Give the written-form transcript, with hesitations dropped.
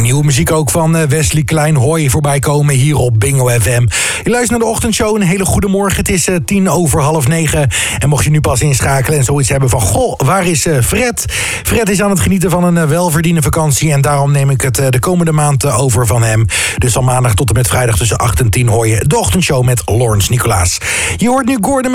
Nieuwe muziek ook van Wesley Klein hoor je voorbij komen hier op Bingo FM. Je luistert naar de ochtendshow, een hele goede morgen. Het is 9:10. En mocht je nu pas inschakelen en zoiets hebben van... Goh, waar is Fred? Fred is aan het genieten van een welverdiende vakantie... en daarom neem ik het de komende maand over van hem. Dus van maandag tot en met vrijdag tussen 8 en 10 hoor je de ochtendshow met Lawrence Nicolaas. Je hoort nu Gordon